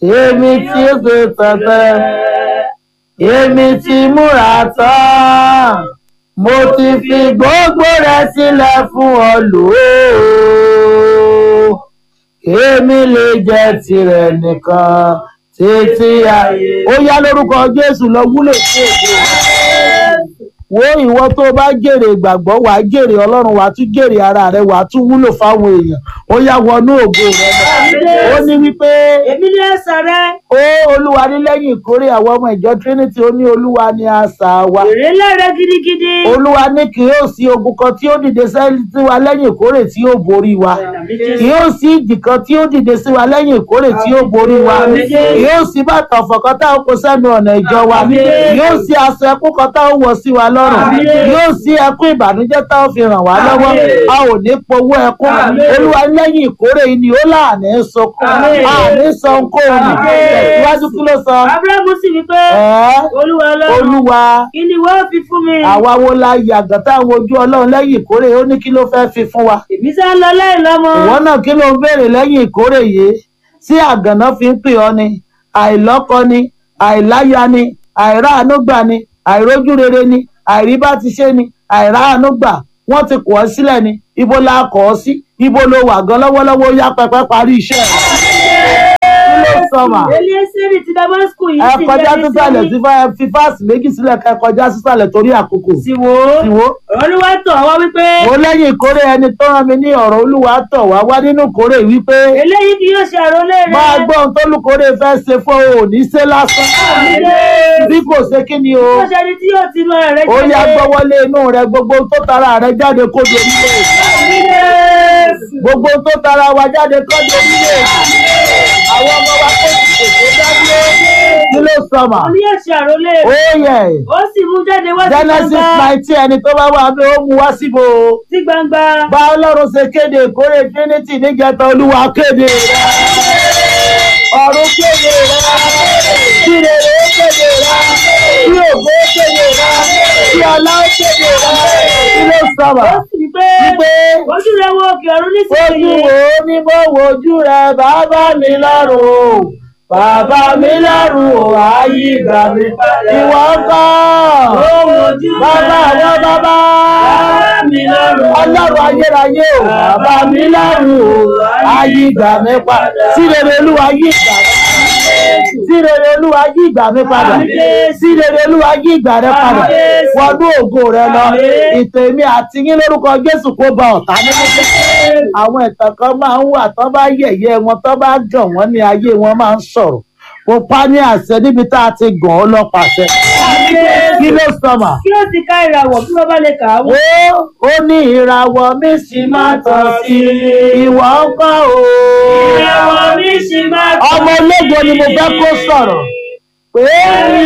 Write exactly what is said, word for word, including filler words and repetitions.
èmi tí ó ṣe tẹ̀tẹ̀, èmi tí múra tán, mo ti fi gbogbo rẹ̀ sílẹ̀ fún ọ lò ó, èmi lè jẹ́ tirẹ̀ nìkan títí ayé. Ó yá lórúkọ Jésù lọ wúlò sí ògo. Wo ìwọ tó bá jèrè ìgbàgbọ́ wàá jèrè Ọlọ́run, wàá tún jèrè ara rẹ, wàá tún wúlò fáwọn èèyàn. Ó yá wọnú ògo rẹ lọ. Ó ní wípé èmi ní ẹ̀sà rẹ. Ó Olúwa ní lẹ́yìn ìkórè àwọn ọmọ ìjọ Trinity, ó ní Olúwa ní asà wa. Èrè lẹ́rẹ̀ gidigidi. Olúwa ní kì yóò sí ogun kan tí ó dìde sí wa lẹ́yìn ìkórè tí yóò borí wa. Kì yóò sí ìjì kan tí ó dìde sí wa lẹ́yìn ìkórè tí yóò borí wa. Kì yóò sí bàtà ọ̀fọ̀ kan tá a kó sẹ́nu ọ̀nà ìjọ wa. Kì yóò sí aṣọ ẹkún kan tá a wọ̀ sí wa lọ́rùn. Yóò sí ẹkún ìbànújẹ́ tá a fi ràn wá lọ́wọ́. A ò ní powó ẹkún. Olúwa lẹ́yìn ìkórè yìí ni ó láàánú sọkún. Àní sọ ohunkóhun nì. Tẹ̀síwájú kí ló sọ? Ábúráhámù sì wí pé Olúwa Ọlọ́run, Olúwa, kí ni ìwọ fi fún mi? àwa wo la yàgàn táwọn ojú Ọlọ́run lẹ́yìn ìkórè? Ó ní kí ló fẹ́ fi fún wa? Èmi sá ń lọ láì lọ́mọ. Ìwọ náà kí ló ń béèrè lẹ́yìn ìkórè yìí? Sí àgànná fi ń pè ọ́ ni, àìlọ́kọ ni, àìláya ni, àìráàánú gbà ni, àìrójú rere ni, àìrí bá ti ṣe ni, àìráàánú gbà. Wọ́n ti kọ̀ ọ́ sílẹ̀ ni, ibo la kọ̀ ọ́ sí, ibo lo wà gan lọ́wọ́lọ́wọ́, ó yá pẹpẹ parí iṣẹ́ rẹ̀. Kí ló sọ mà? Eliésírì ti Damasku yìí Ẹ sì kọjá jẹ́ sísàlẹ̀ sí nítorí. fi fáàsì méjì sílẹ̀ kẹ kọjá sísàlẹ̀ torí àkókò. Sì wò ó. Sì wò ó. Olúwa tọ̀ wá wípé Mo lẹ́yìn ìkórè ẹni tó rán mi ní ọ̀rọ̀ Olúwa tọ̀ wá wá nínú ìkórè wípé eléyìí kì yóò ṣe àrólé rẹ. máa gbọ́ ohun tó lùkórè fẹ́ ṣe fún ọ, ò ní ṣe lásán. Bí kò ṣe kí ni o? Ó ṣe ẹni tí yóò ti mọ rẹ Ó yá gbọ́wọ́lé inú rẹ, gbogbo ohun tó tara rẹ jáde kó di orílẹ̀ èdè. Gbogbo ohun tó tara wa jáde kó di orílẹ̀ èdè. Àwọn ọmọ wa kó ti tètè dádúró. Kí ló sọ mà? Ó ní ẹ̀ṣẹ̀ àrólé Ó rẹ. yẹ Ó sì mú jáde wá sí Genesis gbangba. nineteen, ẹni tó bá wà bí ó mú wá síbò. Sí gbangba. Bá Ọlọ́run ṣe kéde ìkórè Trinity níjẹta, Olúwa kéde rẹ̀. Ọ̀run kéde rẹ̀. Kí rere ó kéde rẹ̀. Kí ògo ó kéde rẹ̀. Kí ọlá ó kéde rẹ̀. Kí ló sọ̀rọ̀? Ó sì wí pé Wípé ojú rẹ wo òkè ọ̀run ojú nísinsìnyí. wo ni mo wojú rẹ̀, bàbá mi lọ́rùn. Bàbá mi lọ́rùn ò ayé ìgbà mi padà. Ìwọ ńkọ́? Bàbá àwọn bàbá. mi lọ́rùn. Ọlọ́run ayérayé o, bàbá mi lọ́rùn o, ayé ìgbà mi padà. Sí rere Olúwa yí ìgbà mi padà. Sí rere Olúwa yí ìgbà mi padà. Sí rere Olúwa yí ìgbà rẹ padà. Wọnú ògo rẹ lọ. Ìtàn èmi àti yín lórúkọ Jésù kó ba ọ̀tá nínú jẹ́. Àwọn ìtàn kan máa ń wà tán bá yẹ̀yẹ́ wọn, tán bá gàn wọ́n ní ayé wọn máa ń sọ̀rọ̀. Mo pa ní àṣẹ níbi tá a ti gàn ọ́ lọ pàṣẹ. Kí ló sọ mà? Kí ó ti ká ìràwọ̀ bí wọ́n bá lè kà á wò. Ó ó ní ìràwọ̀ mi sì máa tàn sí ìwọ ńkọ́ o. Ìràwọ̀ mi sì máa tàn sí. Ọmọ ológo ni mo fẹ́ kó sọ̀rọ̀ pé